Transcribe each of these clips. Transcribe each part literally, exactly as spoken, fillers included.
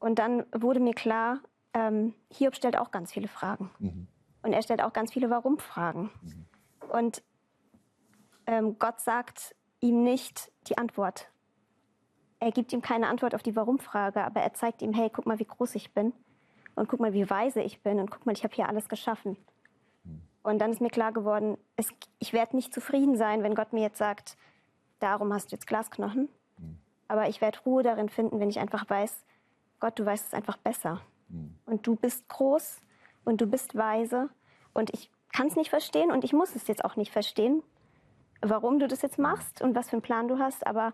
Und dann wurde mir klar, ähm, Hiob stellt auch ganz viele Fragen. Mhm. Und er stellt auch ganz viele Warum-Fragen. Mhm. Und ähm, Gott sagt ihm nicht die Antwort. Er gibt ihm keine Antwort auf die Warum-Frage, aber er zeigt ihm, hey, guck mal, wie groß ich bin. Und guck mal, wie weise ich bin. Und guck mal, ich habe hier alles geschaffen. Mhm. Und dann ist mir klar geworden, es, ich werde nicht zufrieden sein, wenn Gott mir jetzt sagt, darum hast du jetzt Glasknochen. Mhm. Aber ich werde Ruhe darin finden, wenn ich einfach weiß, Gott, du weißt es einfach besser. Mhm. Und du bist groß und du bist weise. Und ich kann es nicht verstehen und ich muss es jetzt auch nicht verstehen, warum du das jetzt machst und was für einen Plan du hast. Aber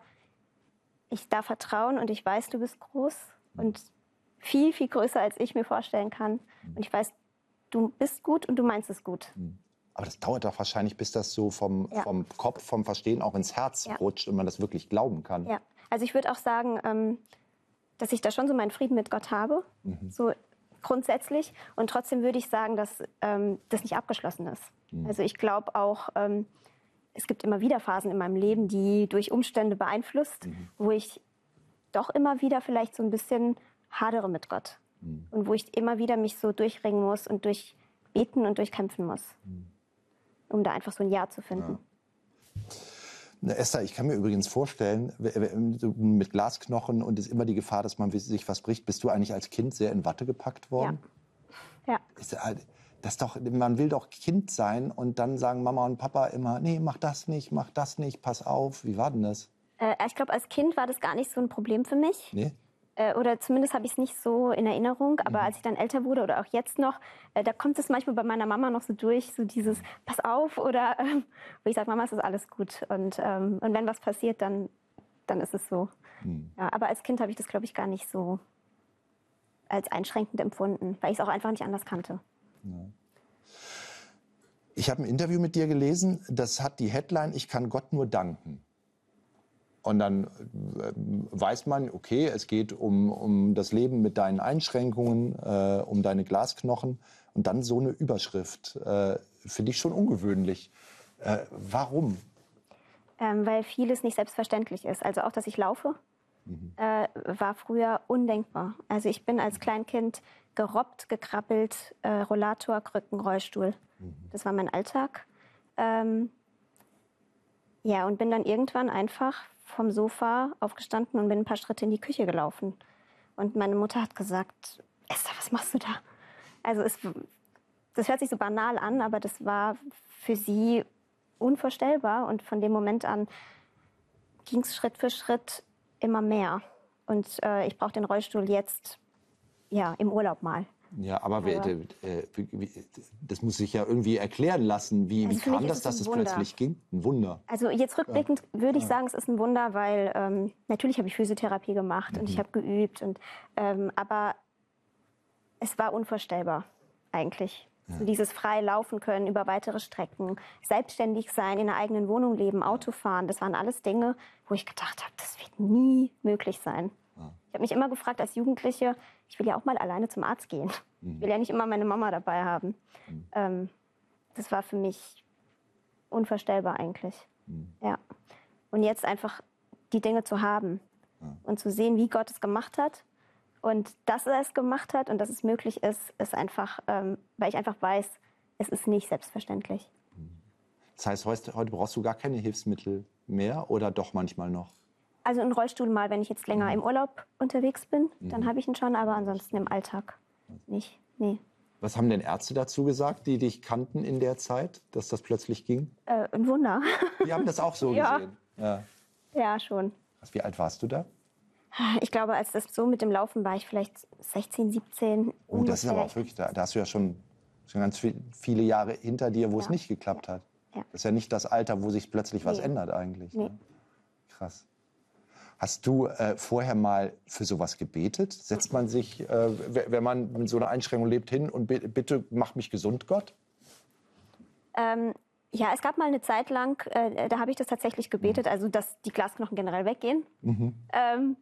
ich darf vertrauen und ich weiß, du bist groß und viel, viel größer, als ich mir vorstellen kann. Und ich weiß, du bist gut und du meinst es gut. Aber das dauert doch wahrscheinlich, bis das so vom, ja. vom Kopf, vom Verstehen auch ins Herz ja. rutscht und man das wirklich glauben kann. Ja, also ich würde auch sagen, ähm, dass ich da schon so meinen Frieden mit Gott habe, mhm. so grundsätzlich. Und trotzdem würde ich sagen, dass ähm, das nicht abgeschlossen ist. Mhm. Also ich glaube auch, ähm, es gibt immer wieder Phasen in meinem Leben, die durch Umstände beeinflusst, mhm. wo ich doch immer wieder vielleicht so ein bisschen hadere mit Gott. Mhm. Und wo ich immer wieder mich so durchringen muss und durchbeten und durchkämpfen muss, mhm. um da einfach so ein Ja zu finden. Ja. Na, Esther, ich kann mir übrigens vorstellen, mit Glasknochen und es ist immer die Gefahr, dass man sich was bricht. Bist du eigentlich als Kind sehr in Watte gepackt worden? Ja. ja. Ist, das doch, man will doch Kind sein und dann sagen Mama und Papa immer, nee, mach das nicht, mach das nicht, pass auf. Wie war denn das? Äh, ich glaube, als Kind war das gar nicht so ein Problem für mich. Nee? Äh, oder zumindest habe ich es nicht so in Erinnerung. Aber mhm. als ich dann älter wurde oder auch jetzt noch, äh, da kommt es manchmal bei meiner Mama noch so durch, so dieses Pass auf oder ähm, wo ich sage, Mama, es ist alles gut. Und, ähm, und wenn was passiert, dann, dann ist es so. Mhm. Ja, aber als Kind habe ich das, glaube ich, gar nicht so als einschränkend empfunden, weil ich es auch einfach nicht anders kannte. Ja. Ich habe ein Interview mit dir gelesen, das hat die Headline, ich kann Gott nur danken. Und dann äh, weiß man, okay, es geht um, um das Leben mit deinen Einschränkungen, äh, um deine Glasknochen. Und dann so eine Überschrift, äh, finde ich schon ungewöhnlich. Äh, warum? Ähm, weil vieles nicht selbstverständlich ist. Also auch, dass ich laufe, mhm. äh, war früher undenkbar. Also ich bin als Kleinkind gerobbt, gekrabbelt, äh, Rollator, Krücken, Rollstuhl. Mhm. Das war mein Alltag. Ähm, ja, und bin dann irgendwann einfach vom Sofa aufgestanden und bin ein paar Schritte in die Küche gelaufen. Und meine Mutter hat gesagt, Esther, was machst du da? Also es, das hört sich so banal an, aber das war für sie unvorstellbar. Und von dem Moment an ging es Schritt für Schritt immer mehr. Und äh, ich brauche den Rollstuhl jetzt ja, im Urlaub mal. Ja, aber ja. Wie, wie, das muss sich ja irgendwie erklären lassen. Wie, also wie kam das, dass es plötzlich ging? Ein Wunder. Also jetzt rückblickend ja. würde ich sagen, es ist ein Wunder, weil ähm, natürlich habe ich Physiotherapie gemacht mhm. und ich habe geübt. Und, ähm, aber es war unvorstellbar eigentlich. Ja. So dieses frei laufen können über weitere Strecken, selbstständig sein, in einer eigenen Wohnung leben, Auto fahren. Das waren alles Dinge, wo ich gedacht habe, das wird nie möglich sein. Ich habe mich immer gefragt als Jugendliche, ich will ja auch mal alleine zum Arzt gehen. Mhm. Ich will ja nicht immer meine Mama dabei haben. Mhm. Ähm, das war für mich unvorstellbar eigentlich. Mhm. Ja. Und jetzt einfach die Dinge zu haben ja. und zu sehen, wie Gott es gemacht hat und dass er es gemacht hat und dass es möglich ist, ist einfach, ähm, weil ich einfach weiß, es ist nicht selbstverständlich. Das heißt, heute, heute brauchst du gar keine Hilfsmittel mehr oder doch manchmal noch? Also einen Rollstuhl mal, wenn ich jetzt länger mhm. im Urlaub unterwegs bin, mhm. dann habe ich ihn schon, aber ansonsten im Alltag nicht. Nee. Was haben denn Ärzte dazu gesagt, die dich kannten in der Zeit, dass das plötzlich ging? Äh, ein Wunder. Die haben das auch so ja. gesehen? Ja. Ja, schon. Wie alt warst du da? Ich glaube, als das so mit dem Laufen war, ich vielleicht sechzehn, siebzehn. Oh, das ist aber auch wirklich, da, da hast du ja schon, schon ganz viel, viele Jahre hinter dir, wo ja. es nicht geklappt ja. hat. Ja. Das ist ja nicht das Alter, wo sich plötzlich nee. was ändert eigentlich. Nee. Ne? Krass. Hast du äh, vorher mal für sowas gebetet? Setzt man sich, äh, wenn man mit so einer Einschränkung lebt, hin und bitte mach mich gesund, Gott? Ähm, ja, es gab mal eine Zeit lang, äh, da habe ich das tatsächlich gebetet, also dass die Glasknochen generell weggehen. Mhm. Ähm,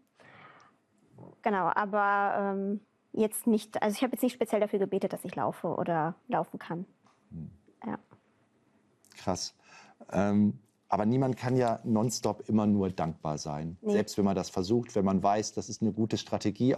genau, aber ähm, jetzt nicht, also ich habe jetzt nicht speziell dafür gebetet, dass ich laufe oder laufen kann. Mhm. Ja. Krass. Ähm, Aber niemand kann ja nonstop immer nur dankbar sein. Nee. Selbst wenn man das versucht, wenn man weiß, das ist eine gute Strategie,